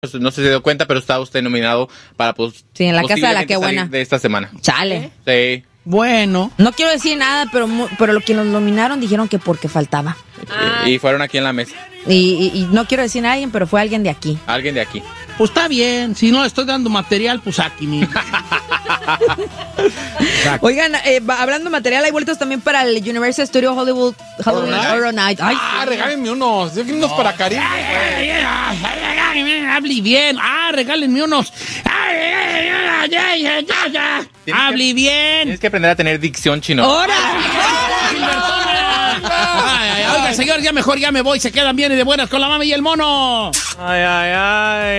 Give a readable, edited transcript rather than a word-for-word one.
No sé si se dio cuenta, pero está usted nominado para sí, en la casa de la que buena de esta semana. Chale. Sí. Bueno. No quiero decir nada, pero lo que nos nominaron dijeron que porque faltaba. Y fueron aquí en la mesa. Y no quiero decir a alguien, pero fue alguien de aquí. Alguien de aquí. Pues está bien, si no le estoy dando material, pues aquí mismo. Oigan, hablando de material, hay vueltas también para el Universal Studio Hollywood Halloween Horror Night. Ay, regálenme unos. Yo quiero unos para Karim. Hable bien. Regálenme unos. Hable bien. Tienes que aprender a tener dicción chino. ¡Hora! Oiga, señor, ya mejor ya me voy. Se quedan bien y de buenas con la mami y el mono. Ay, ay, ay.